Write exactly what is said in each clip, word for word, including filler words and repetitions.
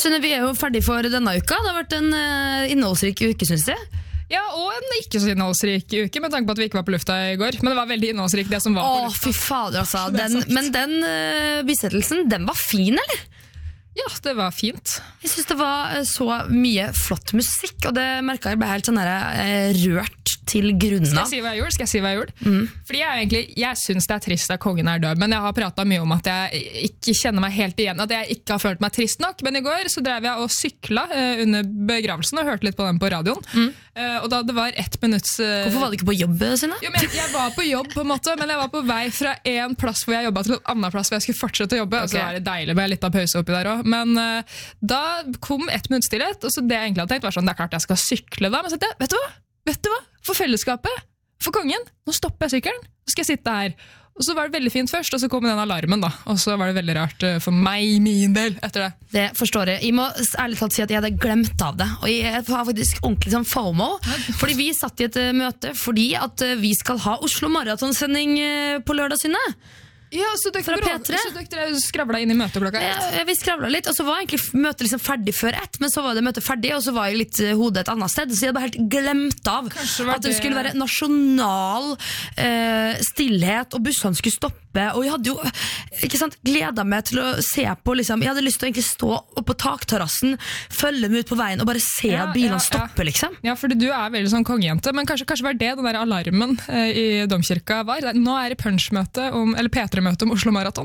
Sunne, vi er jo ferdig for denne uka. Det har vært en uh, innholdsrik uke, synes jeg. Ja, og en ikke så innholdsrik uke, med tanke på at vi ikke var på lufta i går. Men det var veldig innholdsrik det som var på lufta. Åh, fy fader, altså. Den, men den uh, bisettelsen, den var fin, eller? Ja, det var fint. Jeg synes det var så mye flott musikk, og det merket jeg ble helt sånn der, eh, rørt til grunnen av. Skal jeg si hva jeg gjorde? Skal jeg si hva jeg gjorde? Mm. Fordi jeg, egentlig, jeg synes det er trist at kongen er død, men jeg har pratet mye om at jeg ikke kjenner meg helt igjen, at jeg ikke har følt meg trist nok. Men i går så drev jeg og sykla eh, under begravelsen og hørte litt på den på radioen. Mm. Eh, og da det var ett minutts... Eh... Hvorfor var du ikke på jobb, Synne? Jo, men jeg, jeg var på jobb på en måte, men jeg var på vei fra en plass hvor jeg jobbet til en annen plass hvor jeg skulle fortsette å jobbe. Okay. Og så var det deilig med litt av pause oppi der også. Men eh, da kom ett minutt stillhet, og så det jeg egentlig hadde tenkt var sånn, det er klart jeg skal sykle da, men så tenkte jeg, vet du hva? Vet du hva? For fellesskapet, for kongen, nå stopper jeg sykkelen, så skal jeg sitte her. Og så var det veldig fint først, og så kom den alarmen da, og så var det veldig rart for meg, min del, etter det. Det forstår jeg. Jeg må ærlig talt si at jeg hadde glemt av det, og jeg har faktisk ordentlig sånn FOMO, fordi vi satt i et møte fordi at vi skal ha Oslo Marathon-sending på lørdag, Synne. Ja, så dere, så dere skravla inn i møteklokka ett? Ja, vi skravla litt, og så var egentlig møtet liksom ferdig før ett, men så var det møtet ferdig, og så var jeg litt hodet et annet sted, så jeg hadde bare helt glemt av at det, det skulle være nasjonal eh, stillhet, og bussene skulle stoppe, og jeg hadde jo ikke sant, gledet meg til å se på, liksom, jeg hadde lyst til å egentlig stå oppe på takterrassen, følge meg ut på veien, og bare se ja, at bilene ja, stopper, liksom. Ja, fordi du er veldig sånn kongejente, men kanskje, kanskje var det den der alarmen eh, i Domkirka var. Nå er det punchmøte om, eller P tre møte om Oslo Marathon.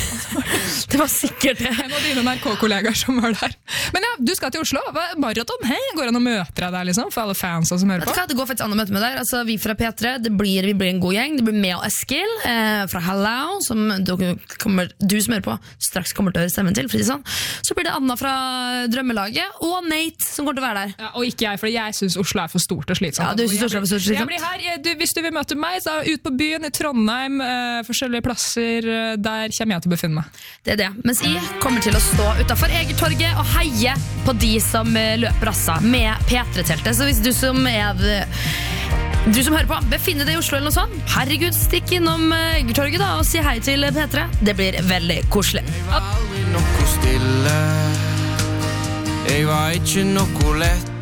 Det var sikkert det. En av dine N R K-kollegaer som var der. Men ja, du skal til Oslo. Marathon, hei, går det an å møte deg der, liksom, for alle fans som hører på? Det går faktisk an å møte med der. Altså, vi fra P tre, det blir, vi blir en god gjeng. Det blir med og Eskil eh, fra Hallau, som du, kommer, du som hører på, straks kommer til å høre stemmen til, for sånn. Så blir det Anna fra Drømmelaget, og Nate, som kommer til å være der. Ja, og ikke jeg, for jeg synes Oslo er for stort og slitsomt. Ja, du synes Oslo er for stort og slitsomt. Jeg blir her, jeg, du, hvis du vil møte meg, så ut på byen i Trondheim, eh, forskjellige plasser, der kommer jeg til å befinne meg. Det er det. Mens jeg kommer til å stå utenfor Egertorget og heie på de som løper rassa med P tre-teltet. Så hvis du som er du som hører på, befinner deg i Oslo eller noe sånt, herregud, stikk innom Egertorget da og si hei til P tre. Det blir veldig koselig. Jeg var aldri noe stille. Jeg var ikke noe lett.